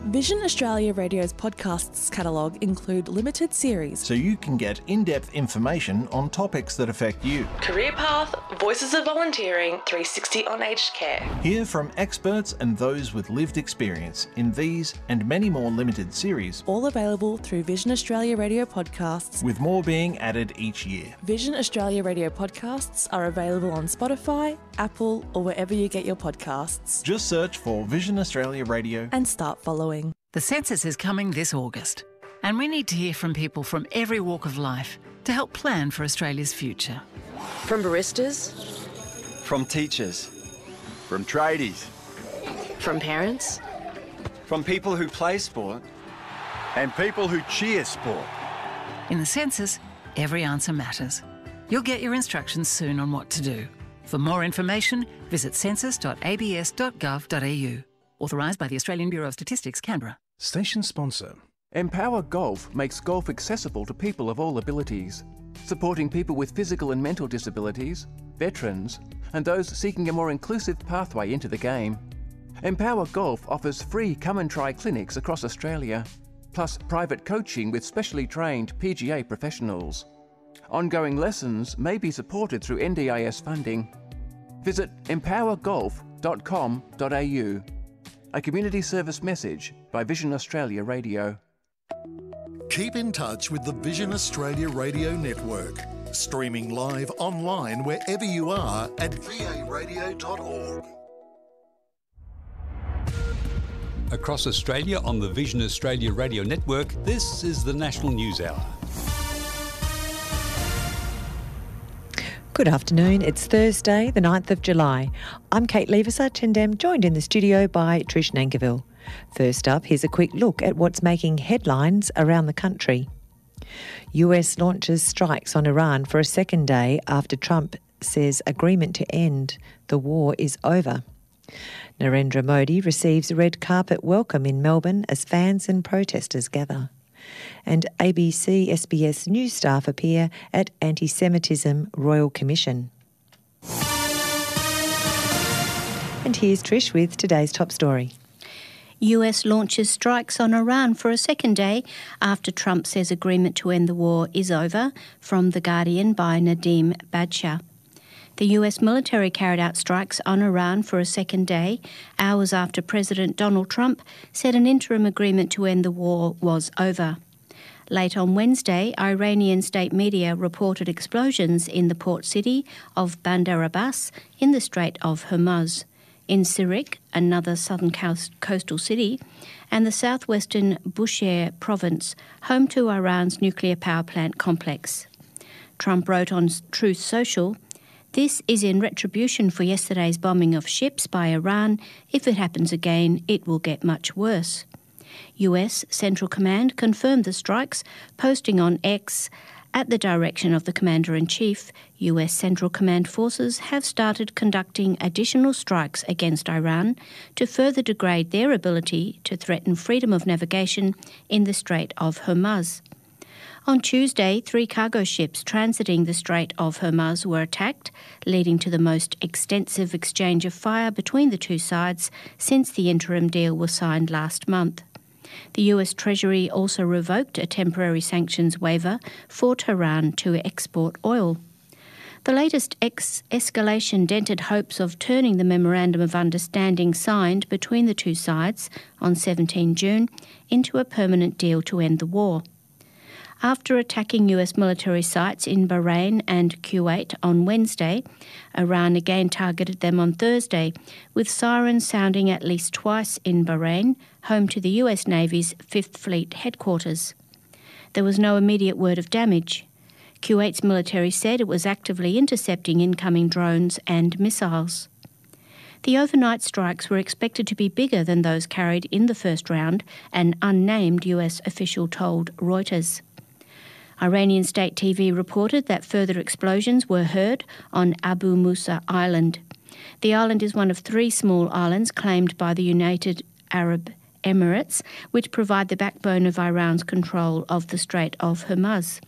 Vision Australia Radio's podcasts catalogue include limited series, so you can get in-depth information on topics that affect you. Career Path, Voices of Volunteering, 360 on Aged Care. Hear from experts and those with lived experience in these and many more limited series. All available through Vision Australia Radio podcasts, with more being added each year. Vision Australia Radio podcasts are available on Spotify, Apple, or wherever you get your podcasts. Just search for Vision Australia Radio and start following. The census is coming this August, and we need to hear from people from every walk of life to help plan for Australia's future. From baristas, from teachers, from tradies, from parents, from people who play sport, and people who cheer sport. In the census, every answer matters. You'll get your instructions soon on what to do. For more information, visit census.abs.gov.au. Authorised by the Australian Bureau of Statistics, Canberra. Station sponsor. Empower Golf makes golf accessible to people of all abilities, supporting people with physical and mental disabilities, veterans, and those seeking a more inclusive pathway into the game. Empower Golf offers free come and try clinics across Australia, plus private coaching with specially trained PGA professionals. Ongoing lessons may be supported through NDIS funding. Visit empowergolf.com.au. A community service message by Vision Australia Radio. Keep in touch with the Vision Australia Radio Network. Streaming live online wherever you are at varadio.org. Across Australia on the Vision Australia Radio Network, this is the National News Hour. Good afternoon. It's Thursday, the 9th of July. I'm Kate Levisage and am joined in the studio by Trish Nankerville. First up, here's a quick look at what's making headlines around the country. US launches strikes on Iran for a second day after Trump says agreement to end the war is over. Narendra Modi receives a red carpet welcome in Melbourne as fans and protesters gather. And ABC SBS News staff appear at Anti-Semitism Royal Commission. And here's Trish with today's top story. US launches strikes on Iran for a second day after Trump says agreement to end the war is over, from The Guardian by Nadeem Badshah. The US military carried out strikes on Iran for a second day, hours after President Donald Trump said an interim agreement to end the war was over. Late on Wednesday, Iranian state media reported explosions in the port city of Bandar Abbas in the Strait of Hormuz, in Sirik, another southern coastal city, and the southwestern Bushehr province, home to Iran's nuclear power plant complex. Trump wrote on Truth Social, "This is in retribution for yesterday's bombing of ships by Iran. If it happens again, it will get much worse." US Central Command confirmed the strikes, posting on X, "At the direction of the Commander-in-Chief, US Central Command forces have started conducting additional strikes against Iran to further degrade their ability to threaten freedom of navigation in the Strait of Hormuz." On Tuesday, 3 cargo ships transiting the Strait of Hormuz were attacked, leading to the most extensive exchange of fire between the two sides since the interim deal was signed last month. The US Treasury also revoked a temporary sanctions waiver for Tehran to export oil. The latest escalation dented hopes of turning the Memorandum of Understanding signed between the two sides on 17 June into a permanent deal to end the war. After attacking US military sites in Bahrain and Kuwait on Wednesday, Iran again targeted them on Thursday, with sirens sounding at least twice in Bahrain, home to the US Navy's 5th Fleet headquarters. There was no immediate word of damage. Kuwait's military said it was actively intercepting incoming drones and missiles. The overnight strikes were expected to be bigger than those carried in the first round, an unnamed US official told Reuters. Iranian state TV reported that further explosions were heard on Abu Musa Island. The island is one of 3 small islands claimed by the United Arab Emirates, which provide the backbone of Iran's control of the Strait of Hormuz.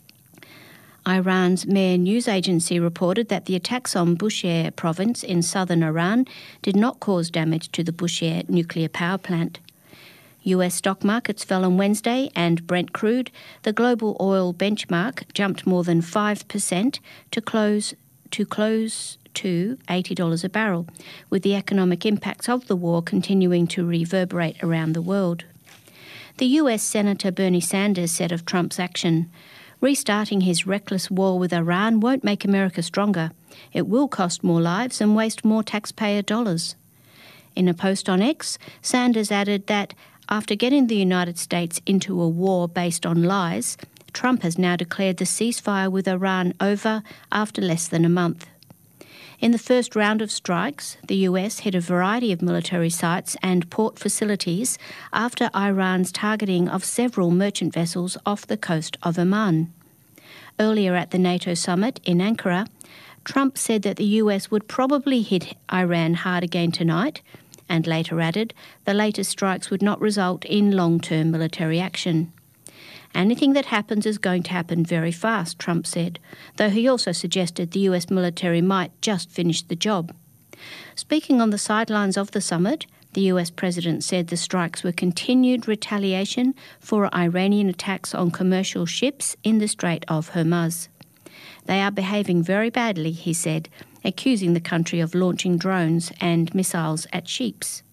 Iran's Mehr news agency reported that the attacks on Bushehr province in southern Iran did not cause damage to the Bushehr nuclear power plant. US stock markets fell on Wednesday and Brent crude, the global oil benchmark, jumped more than 5% to close to $80 a barrel, with the economic impacts of the war continuing to reverberate around the world. The US Senator Bernie Sanders said of Trump's action, "Restarting his reckless war with Iran won't make America stronger. It will cost more lives and waste more taxpayer dollars." In a post on X, Sanders added that after getting the United States into a war based on lies, Trump has now declared the ceasefire with Iran over after less than a month. In the first round of strikes, the US hit a variety of military sites and port facilities after Iran's targeting of several merchant vessels off the coast of Oman. Earlier at the NATO summit in Ankara, Trump said that the US would probably hit Iran hard again tonight, and later added the latest strikes would not result in long-term military action. "Anything that happens is going to happen very fast," Trump said, though he also suggested the US military might just finish the job. Speaking on the sidelines of the summit, the US president said the strikes were continued retaliation for Iranian attacks on commercial ships in the Strait of Hormuz. "They are behaving very badly," he said, accusing the country of launching drones and missiles at ships.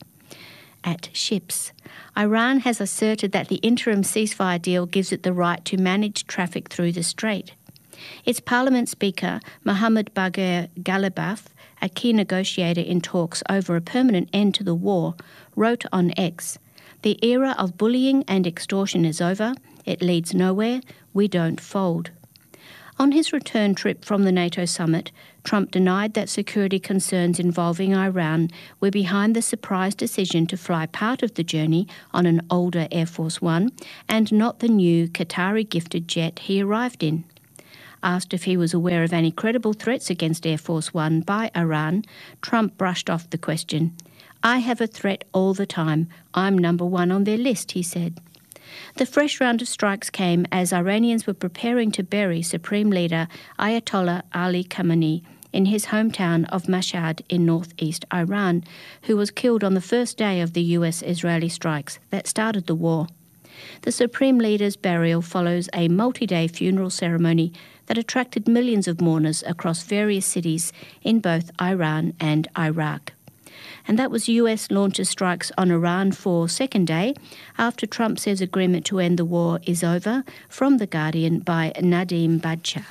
Iran has asserted that the interim ceasefire deal gives it the right to manage traffic through the strait. Its parliament speaker, Mohammad Bagher Ghalibaf, a key negotiator in talks over a permanent end to the war, wrote on X, "The era of bullying and extortion is over. It leads nowhere. We don't fold." On his return trip from the NATO summit, Trump denied that security concerns involving Iran were behind the surprise decision to fly part of the journey on an older Air Force One and not the new Qatari-gifted jet he arrived in. Asked if he was aware of any credible threats against Air Force One by Iran, Trump brushed off the question. "I have a threat all the time. I'm number one on their list," he said. The fresh round of strikes came as Iranians were preparing to bury Supreme Leader Ayatollah Ali Khamenei in his hometown of Mashhad in northeast Iran, who was killed on the first day of the US-Israeli strikes that started the war. The Supreme Leader's burial follows a multi-day funeral ceremony that attracted millions of mourners across various cities in both Iran and Iraq. And that was US launches strikes on Iran for second day after Trump says agreement to end the war is over, from The Guardian by Nadeem Badshah.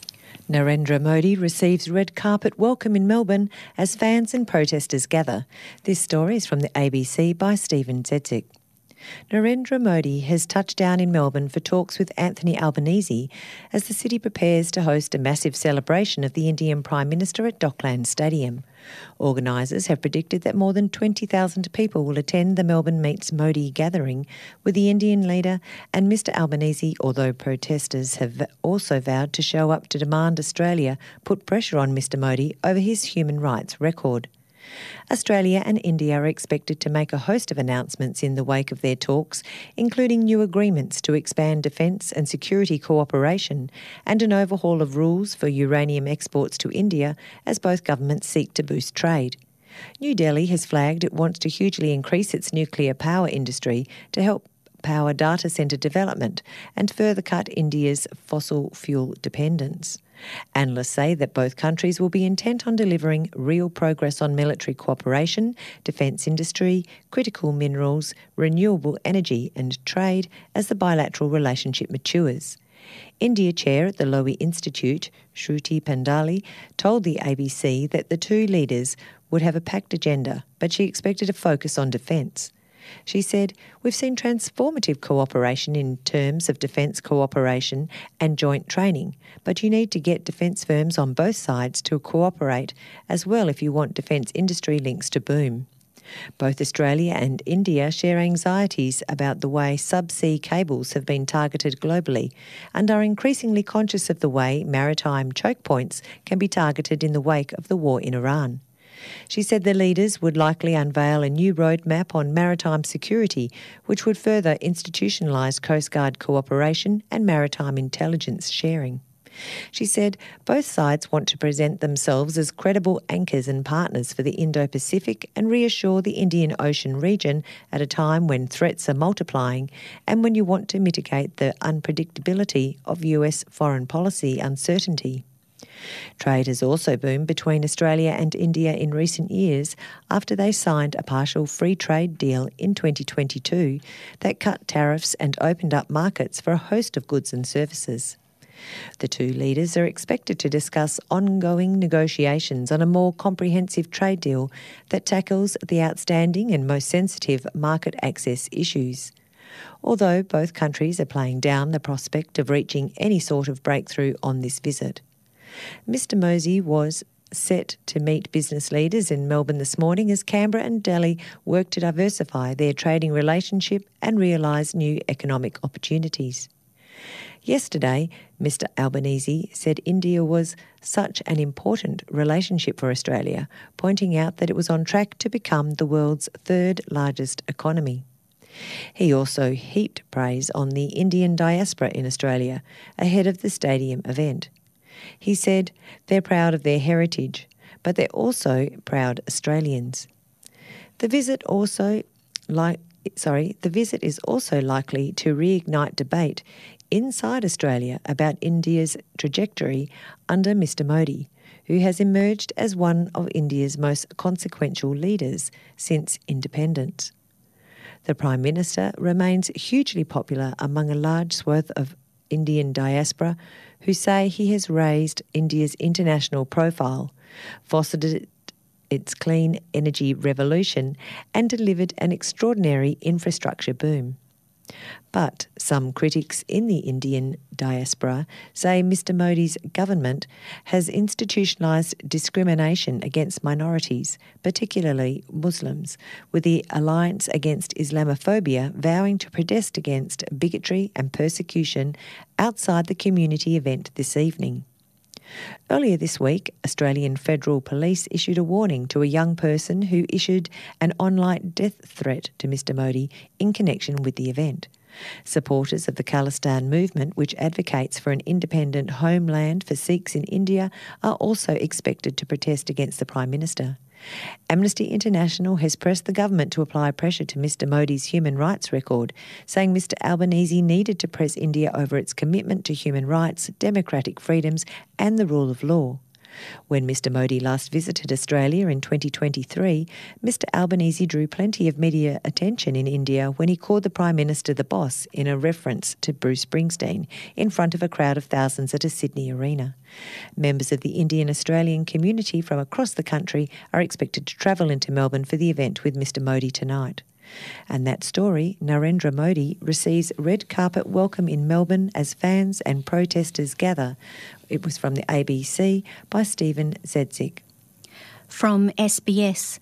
Narendra Modi receives red carpet welcome in Melbourne as fans and protesters gather. This story is from the ABC by Stephen Zedzik. Narendra Modi has touched down in Melbourne for talks with Anthony Albanese as the city prepares to host a massive celebration of the Indian Prime Minister at Docklands Stadium. Organisers have predicted that more than 20,000 people will attend the Melbourne Meets Modi gathering with the Indian leader and Mr Albanese, although protesters have also vowed to show up to demand Australia put pressure on Mr Modi over his human rights record. Australia and India are expected to make a host of announcements in the wake of their talks, including new agreements to expand defence and security cooperation and an overhaul of rules for uranium exports to India as both governments seek to boost trade. New Delhi has flagged it wants to hugely increase its nuclear power industry to help power data centre development and further cut India's fossil fuel dependence. Analysts say that both countries will be intent on delivering real progress on military cooperation, defence industry, critical minerals, renewable energy and trade as the bilateral relationship matures. India Chair at the Lowy Institute, Shruti Pandali, told the ABC that the two leaders would have a packed agenda, but she expected a focus on defence. She said, "We've seen transformative cooperation in terms of defence cooperation and joint training, but you need to get defence firms on both sides to cooperate as well if you want defence industry links to boom." Both Australia and India share anxieties about the way subsea cables have been targeted globally and are increasingly conscious of the way maritime choke points can be targeted in the wake of the war in Iran. She said the leaders would likely unveil a new roadmap on maritime security, which would further institutionalise Coast Guard cooperation and maritime intelligence sharing. She said both sides want to present themselves as credible anchors and partners for the Indo-Pacific and reassure the Indian Ocean region at a time when threats are multiplying and when you want to mitigate the unpredictability of US foreign policy uncertainty. Trade has also boomed between Australia and India in recent years after they signed a partial free trade deal in 2022 that cut tariffs and opened up markets for a host of goods and services. The two leaders are expected to discuss ongoing negotiations on a more comprehensive trade deal that tackles the outstanding and most sensitive market access issues. Although both countries are playing down the prospect of reaching any sort of breakthrough on this visit. Mr. Modi was set to meet business leaders in Melbourne this morning as Canberra and Delhi work to diversify their trading relationship and realise new economic opportunities. Yesterday, Mr. Albanese said India was such an important relationship for Australia, pointing out that it was on track to become the world's third largest economy. He also heaped praise on the Indian diaspora in Australia ahead of the stadium event. He said they're proud of their heritage, but they're also proud Australians. The visit is also likely to reignite debate inside Australia about India's trajectory under Mr. Modi, who has emerged as one of India's most consequential leaders since independence. The Prime Minister remains hugely popular among a large swath of Indian diaspora who say he has raised India's international profile, fostered its clean energy revolution and delivered an extraordinary infrastructure boom. But some critics in the Indian diaspora say Mr. Modi's government has institutionalised discrimination against minorities, particularly Muslims, with the Alliance Against Islamophobia vowing to protest against bigotry and persecution outside the community event this evening. Earlier this week, Australian Federal Police issued a warning to a young person who issued an online death threat to Mr. Modi in connection with the event. Supporters of the Khalistan movement, which advocates for an independent homeland for Sikhs in India, are also expected to protest against the Prime Minister. Amnesty International has pressed the government to apply pressure to Mr. Modi's human rights record, saying Mr. Albanese needed to press India over its commitment to human rights, democratic freedoms and the rule of law. When Mr. Modi last visited Australia in 2023, Mr. Albanese drew plenty of media attention in India when he called the Prime Minister the boss in a reference to Bruce Springsteen in front of a crowd of thousands at a Sydney arena. Members of the Indian Australian community from across the country are expected to travel into Melbourne for the event with Mr. Modi tonight. And that story, Narendra Modi receives red carpet welcome in Melbourne as fans and protesters gather. It was from the ABC by Stephen Zedzik. From SBS,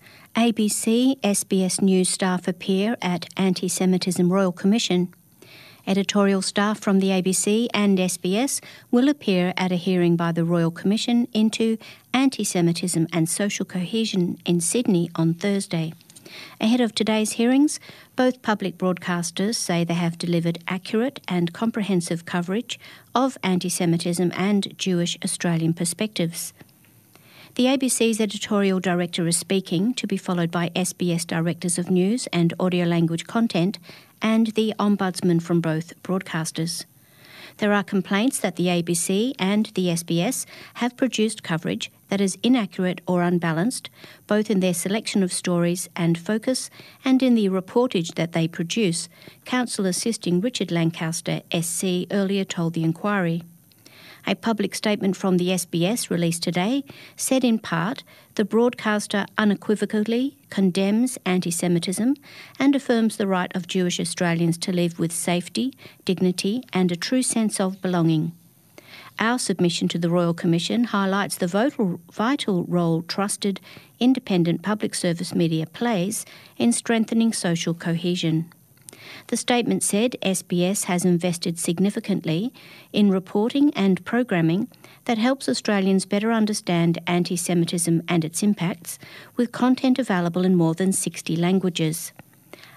SBS News staff appear at Anti-Semitism Royal Commission. Editorial staff from the ABC and SBS will appear at a hearing by the Royal Commission into anti-Semitism and social cohesion in Sydney on Thursday. Ahead of today's hearings, both public broadcasters say they have delivered accurate and comprehensive coverage of anti-Semitism and Jewish Australian perspectives. The ABC's editorial director is speaking, to be followed by SBS directors of news and audio language content and the ombudsman from both broadcasters. There are complaints that the ABC and the SBS have produced coverage that is inaccurate or unbalanced, both in their selection of stories and focus and in the reportage that they produce, Counsel Assisting Richard Lancaster, SC, earlier told the inquiry. A public statement from the SBS released today said in part the broadcaster unequivocally condemns anti-Semitism and affirms the right of Jewish Australians to live with safety, dignity and a true sense of belonging. Our submission to the Royal Commission highlights the vital role trusted, independent public service media plays in strengthening social cohesion. The statement said SBS has invested significantly in reporting and programming that helps Australians better understand anti-Semitism and its impacts, with content available in more than 60 languages.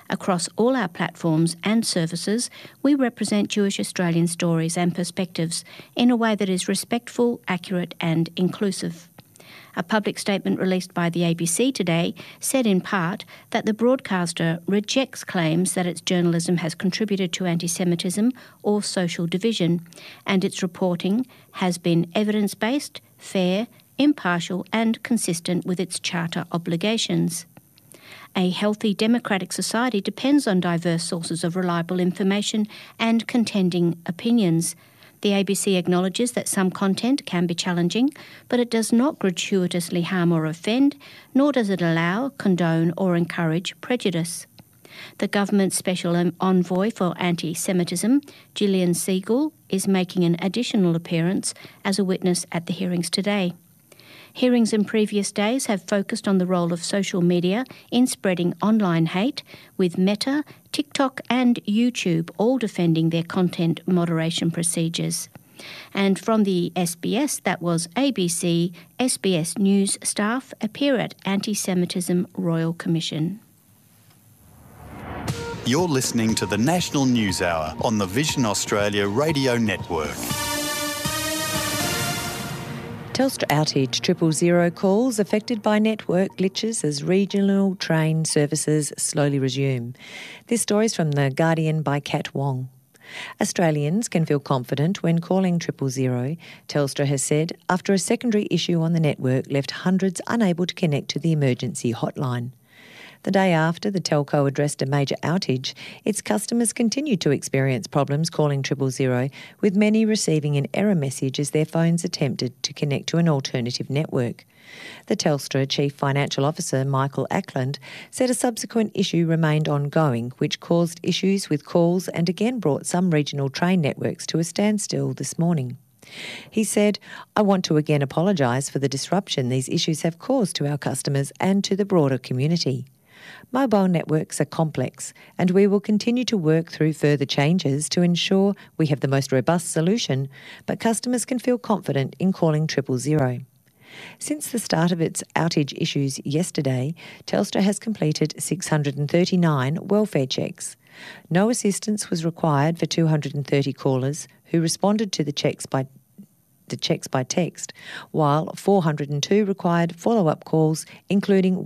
Across all our platforms and services, we represent Jewish Australian stories and perspectives in a way that is respectful, accurate and inclusive. A public statement released by the ABC today said in part that the broadcaster rejects claims that its journalism has contributed to anti-Semitism or social division, and its reporting has been evidence-based, fair, impartial and consistent with its charter obligations. A healthy democratic society depends on diverse sources of reliable information and contending opinions. The ABC acknowledges that some content can be challenging, but it does not gratuitously harm or offend, nor does it allow, condone or encourage prejudice. The government's special envoy for anti-Semitism, Gillian Siegel, is making an additional appearance as a witness at the hearings today. Hearings in previous days have focused on the role of social media in spreading online hate, with Meta, TikTok and YouTube all defending their content moderation procedures. And from the SBS, that was ABC, SBS News staff appear at Anti-Semitism Royal Commission. You're listening to the National News Hour on the Vision Australia Radio Network. Telstra outage 000 calls affected by network glitches as regional train services slowly resume. This story is from The Guardian by Kat Wong. Australians can feel confident when calling 000, Telstra has said, after a secondary issue on the network left hundreds unable to connect to the emergency hotline. The day after the telco addressed a major outage, its customers continued to experience problems calling 000, with many receiving an error message as their phones attempted to connect to an alternative network. The Telstra Chief Financial Officer, Michael Ackland, said a subsequent issue remained ongoing, which caused issues with calls and again brought some regional train networks to a standstill this morning. He said, "I want to again apologise for the disruption these issues have caused to our customers and to the broader community. Mobile networks are complex, and we will continue to work through further changes to ensure we have the most robust solution, but customers can feel confident in calling 000. Since the start of its outage issues yesterday, Telstra has completed 639 welfare checks. No assistance was required for 230 callers who responded to the checks by text, while 402 required follow-up calls, including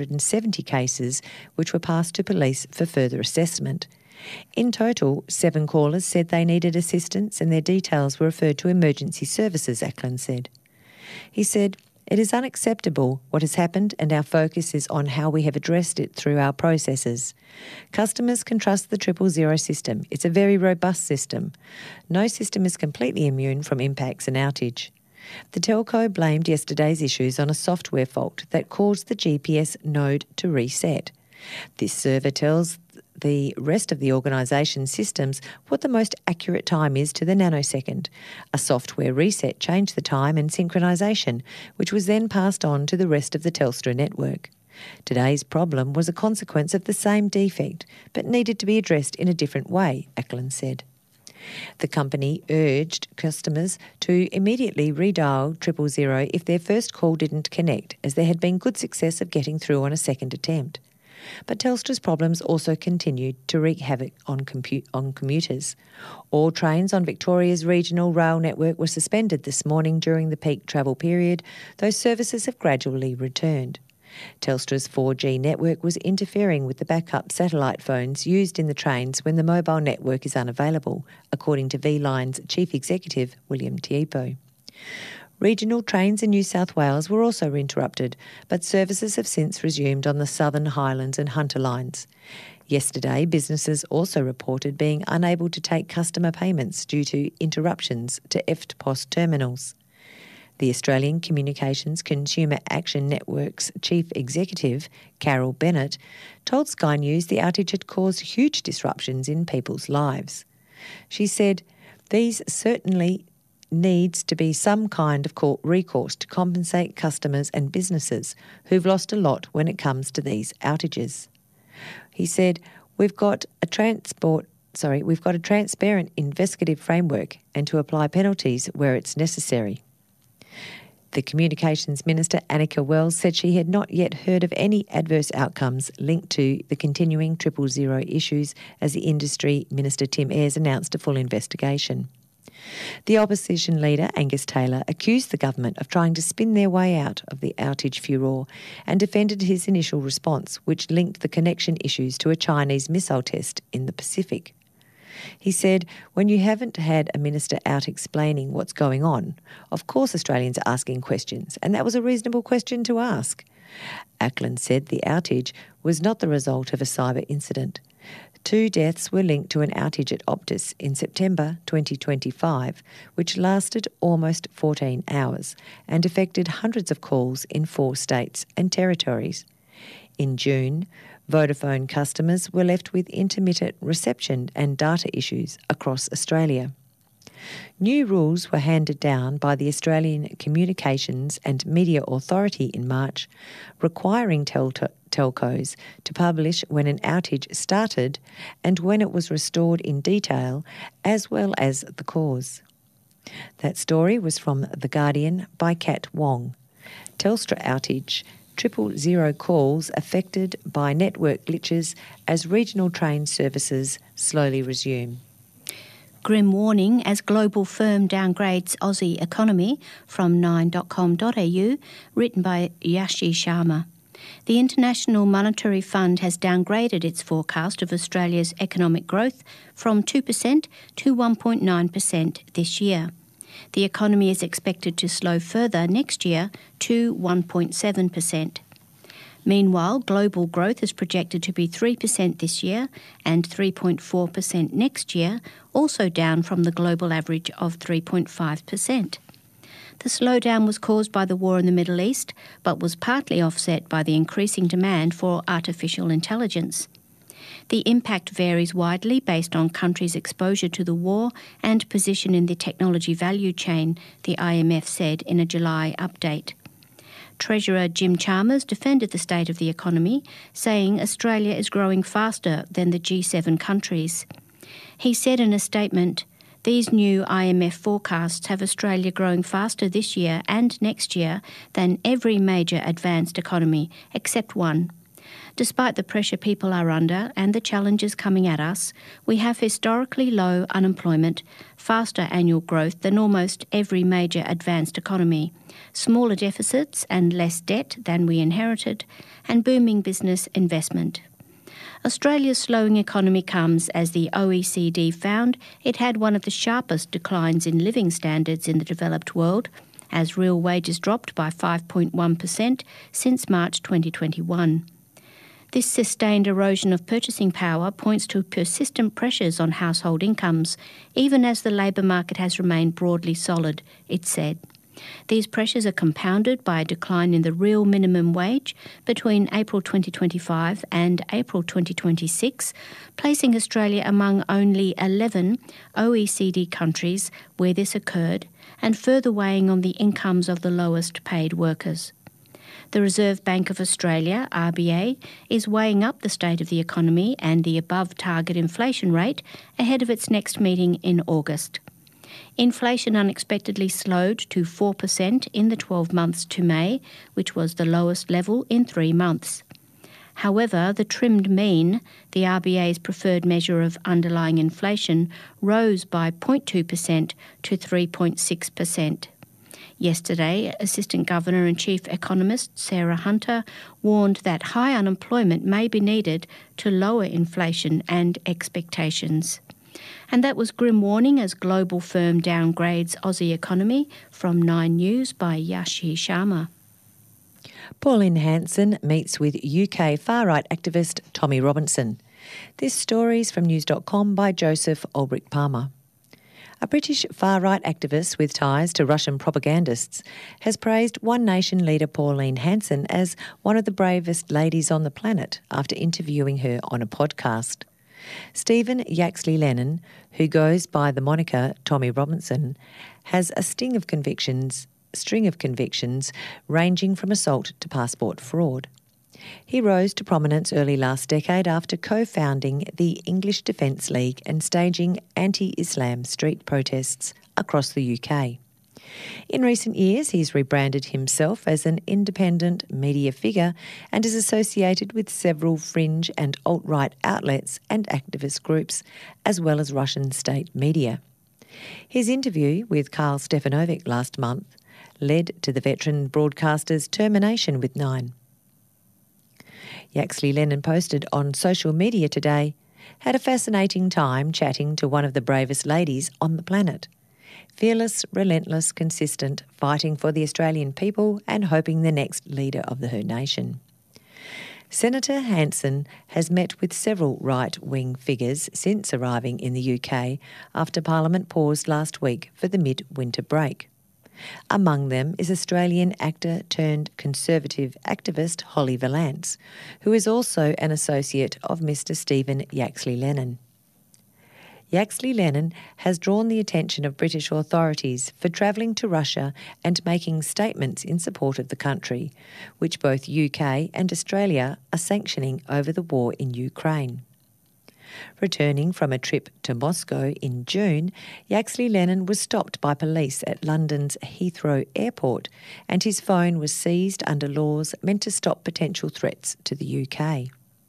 170 cases which were passed to police for further assessment. In total, 7 callers said they needed assistance and their details were referred to emergency services, Ackland said. He said, "It is unacceptable what has happened and our focus is on how we have addressed it through our processes. Customers can trust the 000 system. It's a very robust system. No system is completely immune from impacts and outage." The telco blamed yesterday's issues on a software fault that caused the GPS node to reset. This server tells the rest of the organisation's systems what the most accurate time is to the nanosecond. A software reset changed the time and synchronisation, which was then passed on to the rest of the Telstra network. Today's problem was a consequence of the same defect, but needed to be addressed in a different way, Ackland said. The company urged customers to immediately redial 000 if their first call didn't connect, as there had been good success of getting through on a second attempt. But Telstra's problems also continued to wreak havoc on commuters. All trains on Victoria's regional rail network were suspended this morning during the peak travel period, though services have gradually returned. Telstra's 4G network was interfering with the backup satellite phones used in the trains when the mobile network is unavailable, according to V-Line's Chief Executive, William Tiepo. Regional trains in New South Wales were also interrupted, but services have since resumed on the Southern Highlands and Hunter lines. Yesterday, businesses also reported being unable to take customer payments due to interruptions to EFTPOS terminals. The Australian Communications Consumer Action Network's Chief Executive, Carol Bennett, told Sky News the outage had caused huge disruptions in people's lives. She said, "These certainly needs to be some kind of recourse to compensate customers and businesses who've lost a lot when it comes to these outages." He said, we've got a transparent investigative framework and to apply penalties where it's necessary. The Communications Minister, Annika Wells, said she had not yet heard of any adverse outcomes linked to the continuing 000 issues as the Industry Minister, Tim Ayres, announced a full investigation. The opposition leader, Angus Taylor, accused the government of trying to spin their way out of the outage furore and defended his initial response, which linked the connection issues to a Chinese missile test in the Pacific. He said, when you haven't had a minister out explaining what's going on, of course Australians are asking questions, and that was a reasonable question to ask. Ackland said the outage was not the result of a cyber incident. 2 deaths were linked to an outage at Optus in September 2025, which lasted almost 14 hours and affected hundreds of calls in 4 states and territories. In June, Vodafone customers were left with intermittent reception and data issues across Australia. New rules were handed down by the Australian Communications and Media Authority in March, requiring telcos to publish when an outage started and when it was restored in detail, as well as the cause. That story was from The Guardian by Kat Wong. Telstra outage. 000 calls affected by network glitches as regional train services slowly resume. Grim warning as global firm downgrades Aussie economy from 9.com.au, written by Yashi Sharma. The International Monetary Fund has downgraded its forecast of Australia's economic growth from 2% to 1.9% this year. The economy is expected to slow further next year to 1.7%. Meanwhile, global growth is projected to be 3% this year and 3.4% next year, also down from the global average of 3.5%. The slowdown was caused by the war in the Middle East, but was partly offset by the increasing demand for artificial intelligence. The impact varies widely based on countries' exposure to the war and position in the technology value chain, the IMF said in a July update. Treasurer Jim Chalmers defended the state of the economy, saying Australia is growing faster than the G7 countries. He said in a statement, "These new IMF forecasts have Australia growing faster this year and next year than every major advanced economy, except one. Despite the pressure people are under and the challenges coming at us, we have historically low unemployment, faster annual growth than almost every major advanced economy, smaller deficits and less debt than we inherited, and booming business investment. Australia's slowing economy comes as the OECD found it had one of the sharpest declines in living standards in the developed world, as real wages dropped by 5.1% since March 2021. This sustained erosion of purchasing power points to persistent pressures on household incomes, even as the labour market has remained broadly solid, it said. These pressures are compounded by a decline in the real minimum wage between April 2025 and April 2026, placing Australia among only 11 OECD countries where this occurred, and further weighing on the incomes of the lowest paid workers. The Reserve Bank of Australia, RBA, is weighing up the state of the economy and the above-target inflation rate ahead of its next meeting in August. Inflation unexpectedly slowed to 4% in the 12 months to May, which was the lowest level in 3 months. However, the trimmed mean, the RBA's preferred measure of underlying inflation, rose by 0.2% to 3.6%. Yesterday, Assistant Governor and Chief Economist Sarah Hunter warned that high unemployment may be needed to lower inflation and expectations. And that was Grim Warning as global firm downgrades Aussie economy from 9 News by Yashi Sharma. Pauline Hanson meets with UK far-right activist Tommy Robinson. This story is from news.com by Joseph Ulbrich Palmer. A British far-right activist with ties to Russian propagandists has praised One Nation leader Pauline Hanson as one of the bravest ladies on the planet after interviewing her on a podcast. Stephen Yaxley Lennon, who goes by the moniker Tommy Robinson, has a string of convictions ranging from assault to passport fraud. He rose to prominence early last decade after co-founding the English Defence League and staging anti-Islam street protests across the UK. In recent years, he's rebranded himself as an independent media figure and is associated with several fringe and alt-right outlets and activist groups, as well as Russian state media. His interview with Karl Stefanovic last month led to the veteran broadcaster's termination with Nine. Yaxley Lennon posted on social media today, "Had a fascinating time chatting to one of the bravest ladies on the planet. Fearless, relentless, consistent, fighting for the Australian people and hoping the next leader of her nation." Senator Hanson has met with several right-wing figures since arriving in the UK after Parliament paused last week for the mid-winter break. Among them is Australian actor-turned-conservative activist Holly Valance, who is also an associate of Mr Stephen Yaxley Lennon. Yaxley Lennon has drawn the attention of British authorities for travelling to Russia and making statements in support of the country, which both UK and Australia are sanctioning over the war in Ukraine. Returning from a trip to Moscow in June, Yaxley Lennon was stopped by police at London's Heathrow Airport and his phone was seized under laws meant to stop potential threats to the UK.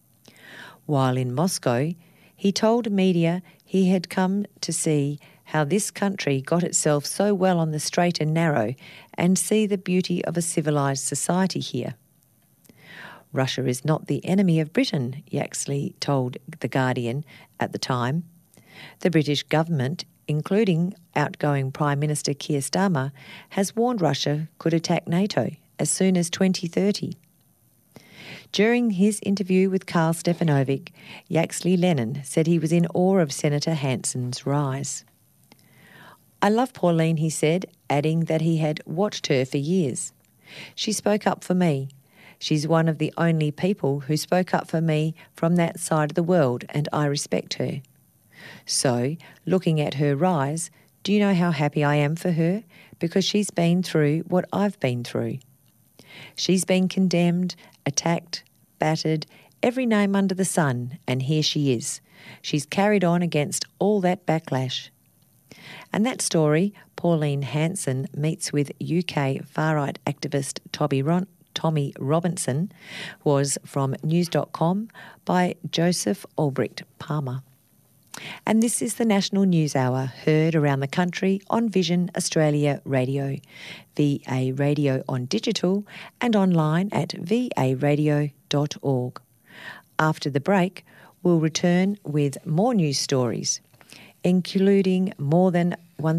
While in Moscow, he told media he had come to see how this country got itself so well on the straight and narrow and see the beauty of a civilised society here. Russia is not the enemy of Britain, Yaxley told The Guardian at the time. The British government, including outgoing Prime Minister Keir Starmer, has warned Russia could attack NATO as soon as 2030. During his interview with Karl Stefanovic, Yaxley Lennon said he was in awe of Senator Hanson's rise. "I love Pauline," he said, adding that he had watched her for years. "She spoke up for me. She's one of the only people who spoke up for me from that side of the world, and I respect her. So, looking at her rise, do you know how happy I am for her? Because she's been through what I've been through. She's been condemned, attacked, battered, every name under the sun, and here she is. She's carried on against all that backlash." And that story, Pauline Hanson meets with UK far-right activist Tommy Robinson, was from news.com by Joseph Albrecht Palmer. And this is the National News Hour, heard around the country on Vision Australia Radio, VA Radio on digital and online at varadio.org. After the break, we'll return with more news stories, including more than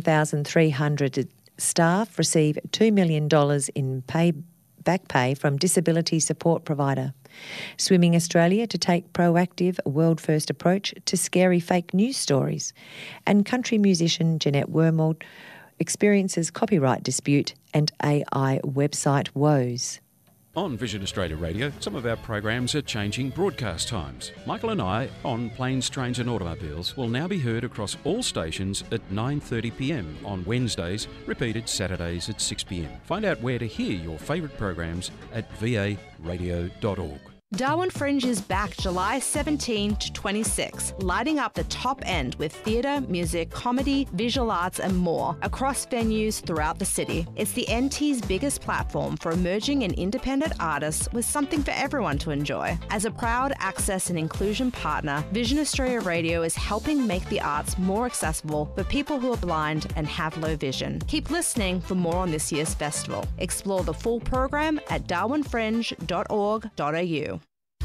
1,300 staff receive $2 million in back pay from disability support provider. Swimming Australia to take proactive, world-first approach to scary fake news stories. And country musician Jeanette Wormald experiences copyright dispute and AI website woes. On Vision Australia Radio, some of our programs are changing broadcast times. Michael and I, on Planes, Trains and Automobiles, will now be heard across all stations at 9:30pm on Wednesdays, repeated Saturdays at 6pm. Find out where to hear your favourite programs at varadio.org. Darwin Fringe is back July 17 to 26, lighting up the top end with theatre, music, comedy, visual arts and more across venues throughout the city. It's the NT's biggest platform for emerging and independent artists with something for everyone to enjoy. As a proud access and inclusion partner, Vision Australia Radio is helping make the arts more accessible for people who are blind and have low vision. Keep listening for more on this year's festival. Explore the full program at darwinfringe.org.au.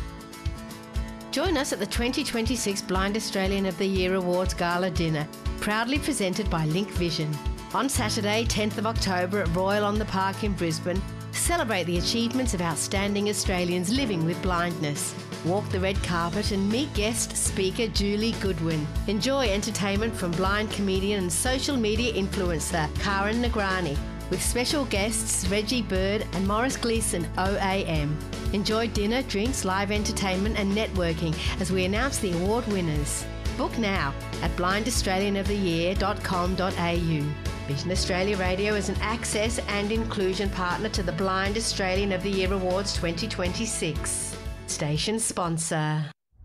Join us at the 2026 Blind Australian of the Year Awards Gala Dinner, proudly presented by Link Vision. On Saturday, 10th of October at Royal on the Park in Brisbane, celebrate the achievements of outstanding Australians living with blindness. Walk the red carpet and meet guest speaker Julie Goodwin. Enjoy entertainment from blind comedian and social media influencer Karen Nagrani, with special guests Reggie Bird and Morris Gleeson OAM. Enjoy dinner, drinks, live entertainment and networking as we announce the award winners. Book now at blindaustralianoftheyear.com.au. Vision Australia Radio is an access and inclusion partner to the Blind Australian of the Year Awards 2026. Station sponsor.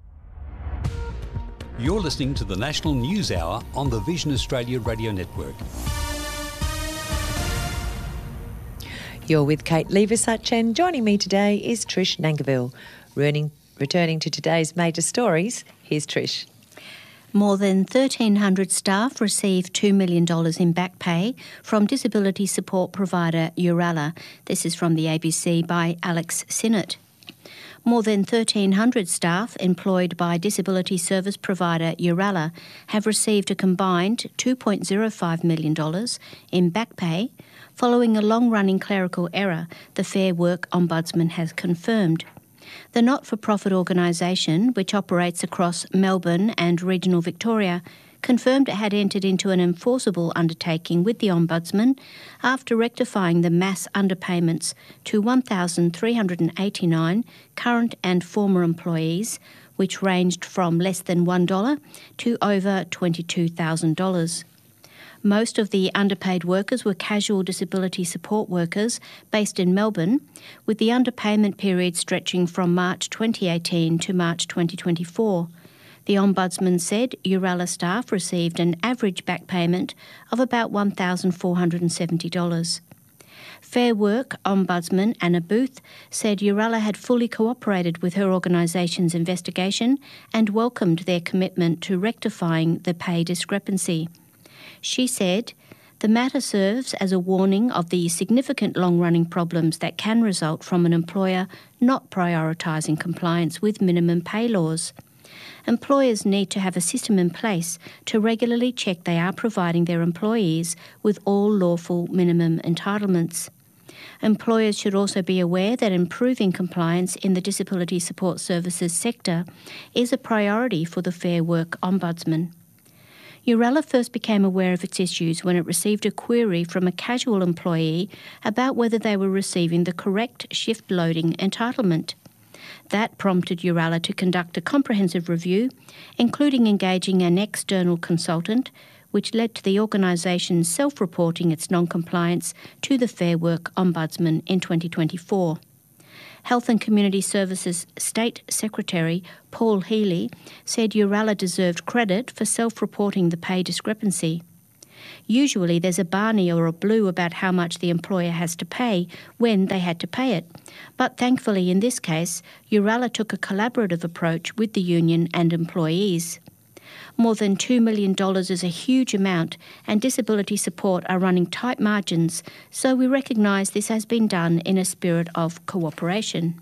You're listening to the National News Hour on the Vision Australia Radio Network. You're with Kate Leversuch, and joining me today is Trish Nankivell. Returning to today's major stories, here's Trish. More than 1,300 staff received $2 million in back pay from disability support provider Urala. This is from the ABC by Alex Sinnott. More than 1,300 staff employed by disability service provider Urala have received a combined $2.05 million in back pay following a long-running clerical error, the Fair Work Ombudsman has confirmed. The not-for-profit organisation, which operates across Melbourne and regional Victoria, confirmed it had entered into an enforceable undertaking with the Ombudsman after rectifying the mass underpayments to 1,389 current and former employees, which ranged from less than $1 to over $22,000. Most of the underpaid workers were casual disability support workers based in Melbourne, with the underpayment period stretching from March 2018 to March 2024. The Ombudsman said Urala staff received an average back payment of about $1,470. Fair Work Ombudsman Anna Booth said Urala had fully cooperated with her organisation's investigation and welcomed their commitment to rectifying the pay discrepancy. She said, "The matter serves as a warning of the significant long-running problems that can result from an employer not prioritising compliance with minimum pay laws. Employers need to have a system in place to regularly check they are providing their employees with all lawful minimum entitlements. Employers should also be aware that improving compliance in the disability support services sector is a priority for the Fair Work Ombudsman." Urala first became aware of its issues when it received a query from a casual employee about whether they were receiving the correct shift loading entitlement. That prompted Urala to conduct a comprehensive review, including engaging an external consultant, which led to the organisation self-reporting its non-compliance to the Fair Work Ombudsman in 2024. Health and Community Services State Secretary Paul Healy said Urala deserved credit for self-reporting the pay discrepancy. Usually there's a Barney or a Blue about how much the employer has to pay when they had to pay it, but thankfully in this case, Urala took a collaborative approach with the union and employees. More than $2 million is a huge amount, and disability support are running tight margins, so we recognise this has been done in a spirit of cooperation.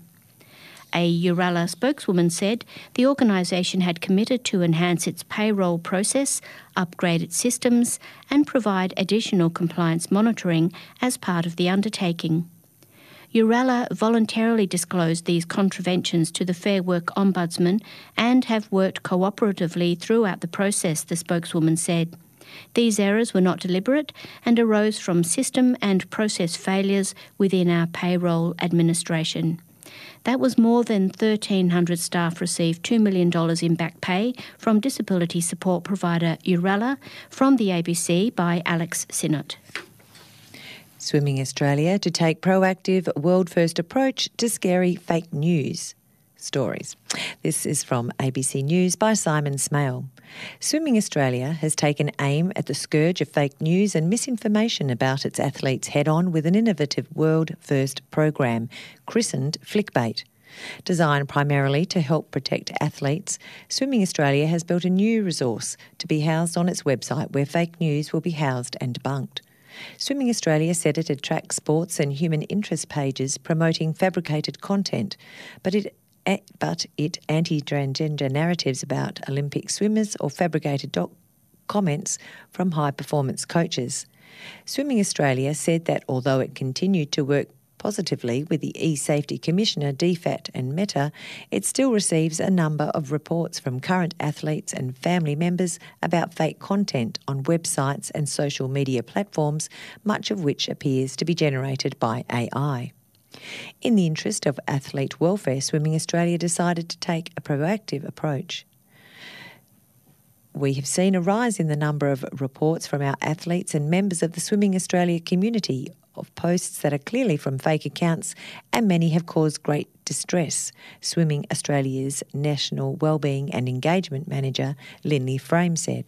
A Urala spokeswoman said the organisation had committed to enhance its payroll process, upgrade its systems, and provide additional compliance monitoring as part of the undertaking. Urala voluntarily disclosed these contraventions to the Fair Work Ombudsman and have worked cooperatively throughout the process, the spokeswoman said. These errors were not deliberate and arose from system and process failures within our payroll administration. That was more than 1,300 staff received $2 million in back pay from disability support provider Urala, from the ABC by Alex Sinnott. Swimming Australia to take proactive world-first approach to scary fake news stories. This is from ABC News by Simon Smale. Swimming Australia has taken aim at the scourge of fake news and misinformation about its athletes head-on with an innovative world-first program christened Flickbait. Designed primarily to help protect athletes, Swimming Australia has built a new resource to be housed on its website where fake news will be housed and debunked. Swimming Australia said it had tracked sports and human interest pages promoting fabricated content, but it anti-transgender narratives about Olympic swimmers or fabricated comments from high-performance coaches. Swimming Australia said that although it continued to work positively with the e-Safety Commissioner, DFAT and Meta, it still receives a number of reports from current athletes and family members about fake content on websites and social media platforms, much of which appears to be generated by AI. In the interest of athlete welfare, Swimming Australia decided to take a proactive approach. We have seen a rise in the number of reports from our athletes and members of the Swimming Australia community of posts that are clearly from fake accounts, and many have caused great distress, Swimming Australia's National Wellbeing and Engagement Manager, Lindley Frame, said.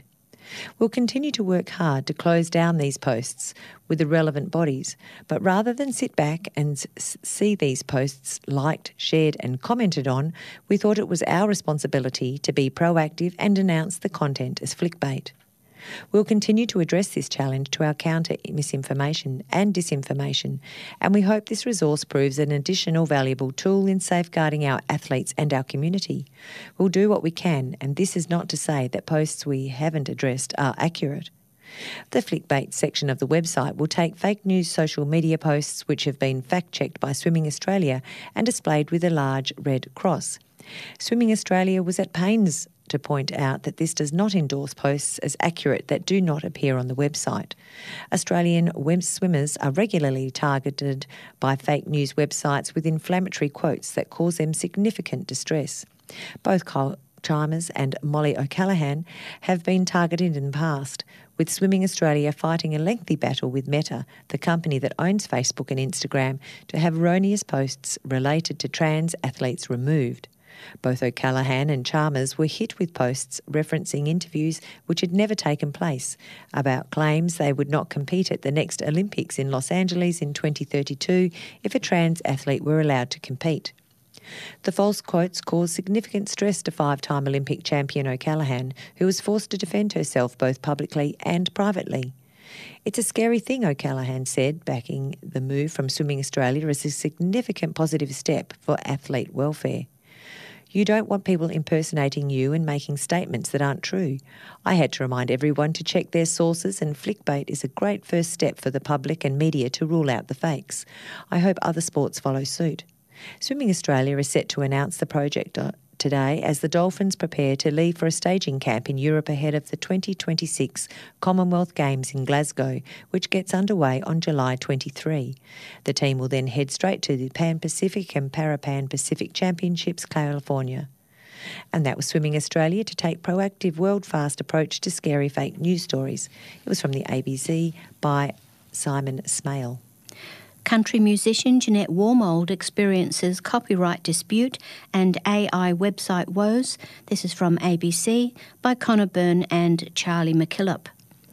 We'll continue to work hard to close down these posts with the relevant bodies, but rather than sit back and see these posts liked, shared and commented on, we thought it was our responsibility to be proactive and denounce the content as clickbait. We'll continue to address this challenge to our counter misinformation and disinformation, and we hope this resource proves an additional valuable tool in safeguarding our athletes and our community. We'll do what we can, and this is not to say that posts we haven't addressed are accurate. The Flickbait section of the website will take fake news social media posts which have been fact-checked by Swimming Australia and displayed with a large red cross. Swimming Australia was at pains to point out that this does not endorse posts as accurate that do not appear on the website. Australian swimmers are regularly targeted by fake news websites with inflammatory quotes that cause them significant distress. Both Kyle Chalmers and Molly O'Callaghan have been targeted in the past, with Swimming Australia fighting a lengthy battle with Meta, the company that owns Facebook and Instagram, to have erroneous posts related to trans athletes removed. Both O'Callaghan and Chalmers were hit with posts referencing interviews which had never taken place about claims they would not compete at the next Olympics in Los Angeles in 2032 if a trans athlete were allowed to compete. The false quotes caused significant stress to five-time Olympic champion O'Callaghan, who was forced to defend herself both publicly and privately. It's a scary thing, O'Callaghan said, backing the move from Swimming Australia as a significant positive step for athlete welfare. You don't want people impersonating you and making statements that aren't true. I had to remind everyone to check their sources, and Flickbait is a great first step for the public and media to rule out the fakes. I hope other sports follow suit. Swimming Australia is set to announce the project today as the Dolphins prepare to leave for a staging camp in Europe ahead of the 2026 Commonwealth Games in Glasgow, which gets underway on July 23. The team will then head straight to the Pan-Pacific and Parapan Pacific Championships, California. And that was Swimming Australia to take proactive world-fast approach to scary fake news stories. It was from the ABC by Simon Smale. Country musician Jeanette Warmold experiences copyright dispute and AI website woes. This is from ABC by Connor Byrne and Charlie McKillop.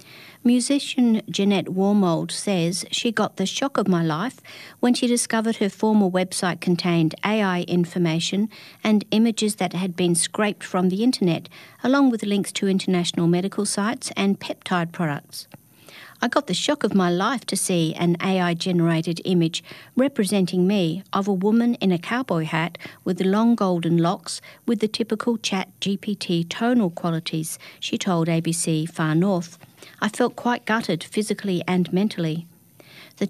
Musician Jeanette Warmold says she got the shock of my life when she discovered her former website contained AI information and images that had been scraped from the internet, along with links to international medical sites and peptide products. I got the shock of my life to see an AI-generated image representing me of a woman in a cowboy hat with long golden locks with the typical ChatGPT tonal qualities, she told ABC Far North. I felt quite gutted physically and mentally. The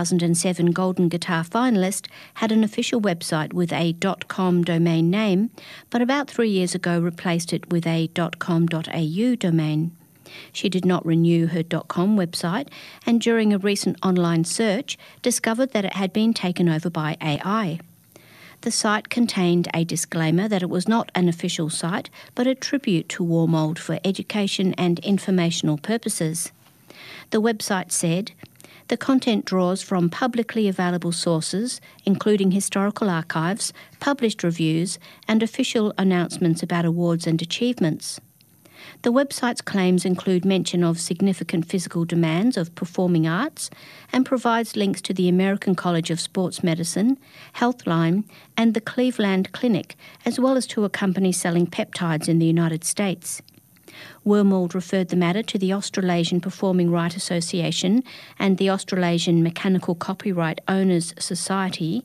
2007 Golden Guitar finalist had an official website with a .com domain name, but about 3 years ago replaced it with a .com.au domain. She did not renew her .com website and during a recent online search discovered that it had been taken over by AI. The site contained a disclaimer that it was not an official site but a tribute to Warmold for education and informational purposes. The website said, "The content draws from publicly available sources, including historical archives, published reviews and official announcements about awards and achievements." The website's claims include mention of significant physical demands of performing arts and provides links to the American College of Sports Medicine, Healthline and the Cleveland Clinic, as well as to a company selling peptides in the United States. Warmold referred the matter to the Australasian Performing Right Association and the Australasian Mechanical Copyright Owners Society,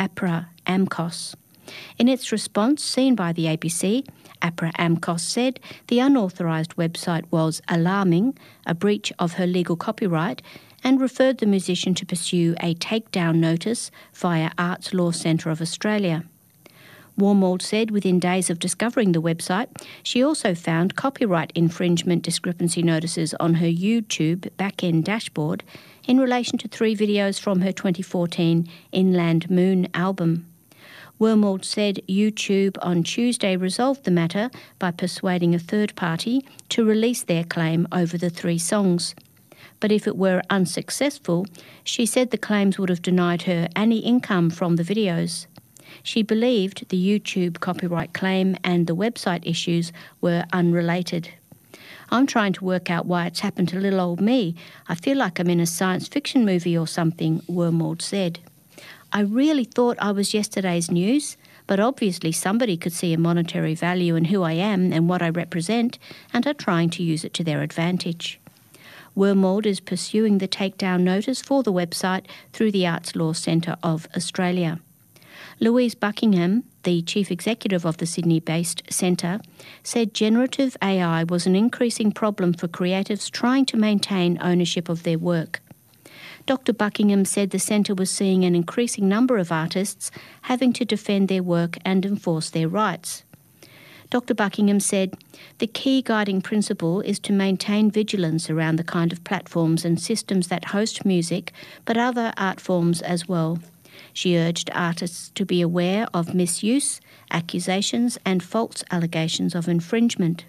APRA-AMCOS. In its response, seen by the ABC, APRA-AMCOS said the unauthorised website was alarming, a breach of her legal copyright, and referred the musician to pursue a takedown notice via Arts Law Centre of Australia. Warmold said within days of discovering the website, she also found copyright infringement discrepancy notices on her YouTube back-end dashboard in relation to 3 videos from her 2014 Inland Moon album. Warmold said YouTube on Tuesday resolved the matter by persuading a third party to release their claim over the 3 songs. But if it were unsuccessful, she said the claims would have denied her any income from the videos. She believed the YouTube copyright claim and the website issues were unrelated. I'm trying to work out why it's happened to little old me. I feel like I'm in a science fiction movie or something, Wormold said. I really thought I was yesterday's news, but obviously somebody could see a monetary value in who I am and what I represent and are trying to use it to their advantage. Wormold is pursuing the takedown notice for the website through the Arts Law Centre of Australia. Louise Buckingham, the chief executive of the Sydney-based centre, said generative AI was an increasing problem for creatives trying to maintain ownership of their work. Dr. Buckingham said the centre was seeing an increasing number of artists having to defend their work and enforce their rights. Dr. Buckingham said, "The key guiding principle is to maintain vigilance around the kind of platforms and systems that host music, but other art forms as well." She urged artists to be aware of misuse, accusations and false allegations of infringement.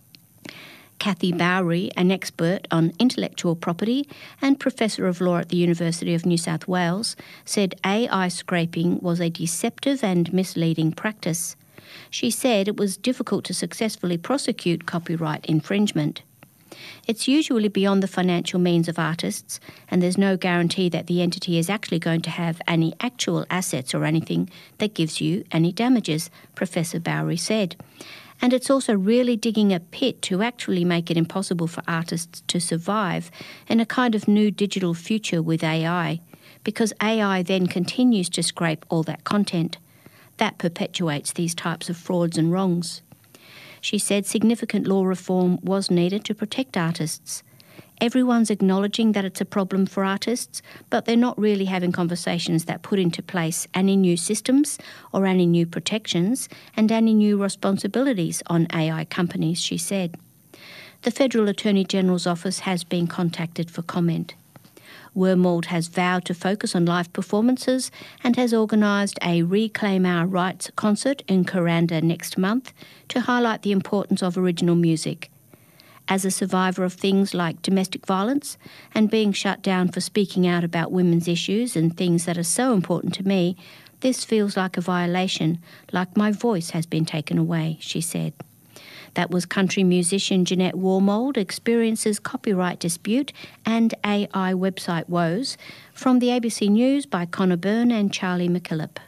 Kathy Bowry, an expert on intellectual property and Professor of Law at the University of New South Wales, said AI scraping was a deceptive and misleading practice. She said it was difficult to successfully prosecute copyright infringement. It's usually beyond the financial means of artists, and there's no guarantee that the entity is actually going to have any actual assets or anything that gives you any damages, Professor Bowry said. And it's also really digging a pit to actually make it impossible for artists to survive in a kind of new digital future with AI, because AI then continues to scrape all that content. That perpetuates these types of frauds and wrongs. She said significant law reform was needed to protect artists. Everyone's acknowledging that it's a problem for artists, but they're not really having conversations that put into place any new systems or any new protections and any new responsibilities on AI companies, she said. The Federal Attorney General's office has been contacted for comment. Wormold has vowed to focus on live performances and has organised a Reclaim Our Rights concert in Kuranda next month to highlight the importance of original music. As a survivor of things like domestic violence and being shut down for speaking out about women's issues and things that are so important to me, this feels like a violation, like my voice has been taken away, she said. That was country musician Jeanette Wormold experiences copyright dispute and AI website woes, from the ABC News by Connor Byrne and Charlie McKillop.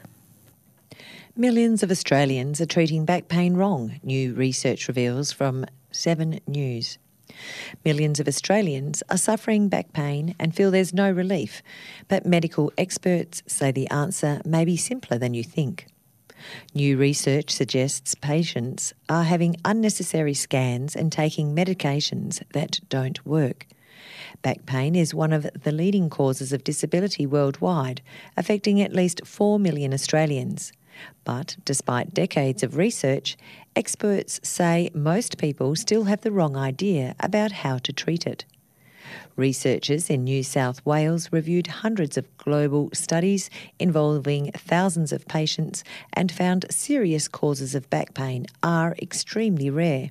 Millions of Australians are treating back pain wrong, new research reveals from 7 News. Millions of Australians are suffering back pain and feel there's no relief, but medical experts say the answer may be simpler than you think. New research suggests patients are having unnecessary scans and taking medications that don't work. Back pain is one of the leading causes of disability worldwide, affecting at least 4 million Australians. But despite decades of research, experts say most people still have the wrong idea about how to treat it. Researchers in New South Wales reviewed hundreds of global studies involving thousands of patients and found serious causes of back pain are extremely rare.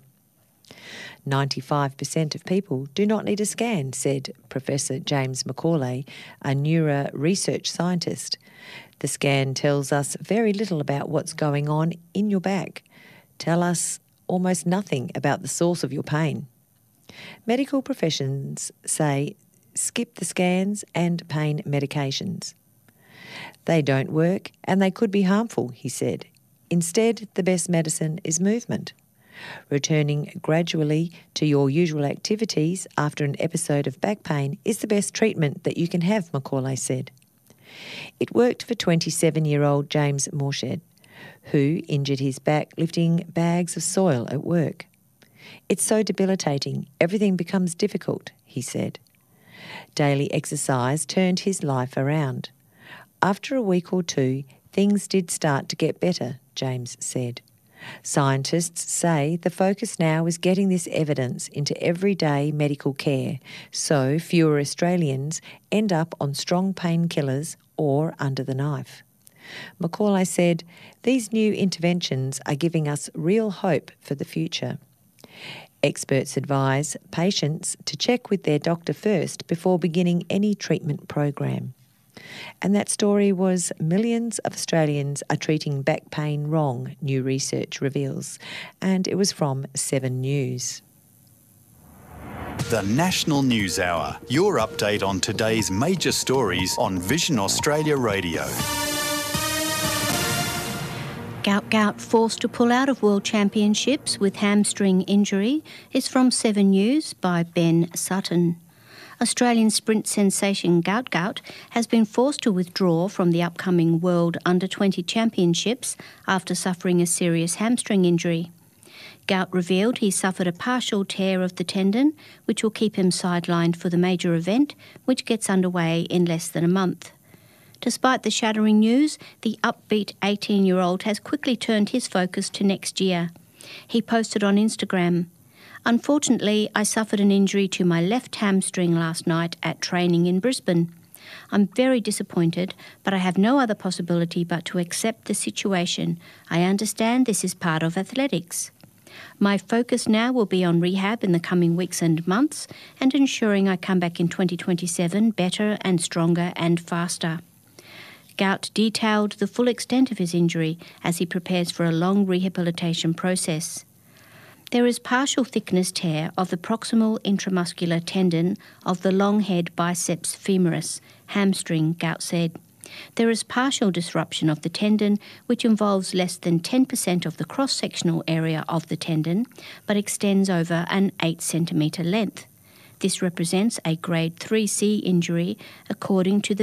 95% of people do not need a scan, said Professor James Macaulay, a neuro research scientist. The scan tells us very little about what's going on in your back. Tell us almost nothing about the source of your pain. Medical professions say skip the scans and pain medications. They don't work and they could be harmful, he said. Instead, the best medicine is movement. Returning gradually to your usual activities after an episode of back pain is the best treatment that you can have, Macaulay said. It worked for 27-year-old James Morshed, who injured his back lifting bags of soil at work. It's so debilitating, everything becomes difficult, he said. Daily exercise turned his life around. After a week or two, things did start to get better, James said. Scientists say the focus now is getting this evidence into everyday medical care, so fewer Australians end up on strong painkillers or under the knife. Macaulay said, "These new interventions are giving us real hope for the future." Experts advise patients to check with their doctor first before beginning any treatment program. And that story was Millions of Australians are treating back pain wrong, new research reveals. And it was from 7 News. The National News Hour, your update on today's major stories on Vision Australia Radio. Gout forced to pull out of World Championships with hamstring injury is from 7 News by Ben Sutton. Australian sprint sensation Gout has been forced to withdraw from the upcoming World Under-20 Championships after suffering a serious hamstring injury. Gout revealed he suffered a partial tear of the tendon, which will keep him sidelined for the major event, which gets underway in less than a month. Despite the shattering news, the upbeat 18-year-old has quickly turned his focus to next year. He posted on Instagram, "Unfortunately, I suffered an injury to my left hamstring last night at training in Brisbane. I'm very disappointed, but I have no other possibility but to accept the situation. I understand this is part of athletics. My focus now will be on rehab in the coming weeks and months and ensuring I come back in 2027 better and stronger and faster." Gout detailed the full extent of his injury as he prepares for a long rehabilitation process. "There is partial thickness tear of the proximal intramuscular tendon of the long head biceps femoris, hamstring," Gout said. "There is partial disruption of the tendon, which involves less than 10% of the cross-sectional area of the tendon, but extends over an 8 centimetre length. This represents a grade 3C injury according to the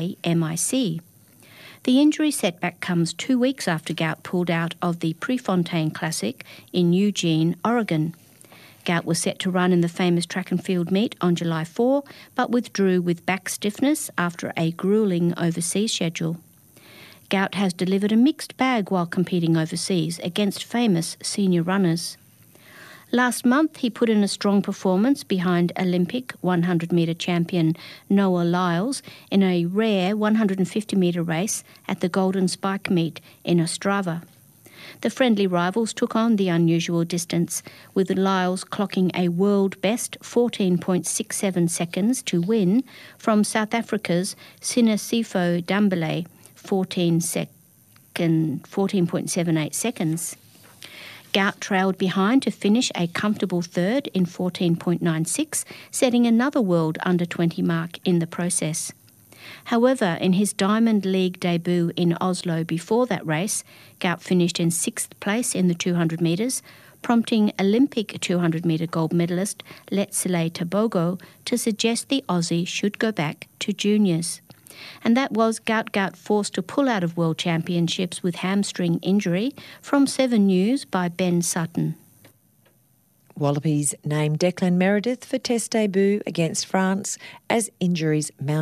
BA-MIC. The injury setback comes 2 weeks after Gout pulled out of the Prefontaine Classic in Eugene, Oregon. Gout was set to run in the famous track and field meet on July 4, but withdrew with back stiffness after a gruelling overseas schedule. Gout has delivered a mixed bag while competing overseas against famous senior runners. Last month, he put in a strong performance behind Olympic 100-metre champion Noah Lyles in a rare 150-metre race at the Golden Spike meet in Ostrava. The friendly rivals took on the unusual distance, with Lyles clocking a world best 14.67 seconds to win from South Africa's Sinesifo Dambele, 14.78 seconds. Gout trailed behind to finish a comfortable third in 14.96, setting another world under-20 mark in the process. However, in his Diamond League debut in Oslo before that race, Gout finished in 6th place in the 200 metres, prompting Olympic 200-metre gold medalist Letsile Tabogo to suggest the Aussie should go back to juniors. And that was Gout forced to pull out of World Championships with hamstring injury, from 7 News by Ben Sutton. Wallabies named Declan Meredith for Test debut against France as injuries mount.